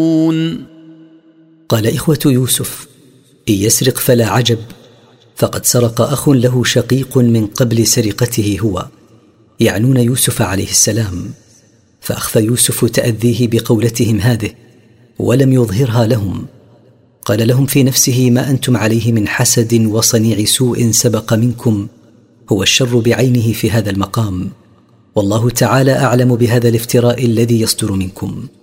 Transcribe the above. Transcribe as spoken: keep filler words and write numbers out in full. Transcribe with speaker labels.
Speaker 1: قال إخوة يوسف: إن يسرق فلا عجب، فقد سرق أخ له شقيق من قبل سرقته هو، يعنون يوسف عليه السلام. فأخفى يوسف تأذيه بقولتهم هذه ولم يظهرها لهم. قال لهم في نفسه: ما أنتم عليه من حسد وصنيع سوء سبق منكم، هو الشر بعينه في هذا المقام، والله تعالى أعلم بهذا الافتراء الذي يصدر منكم.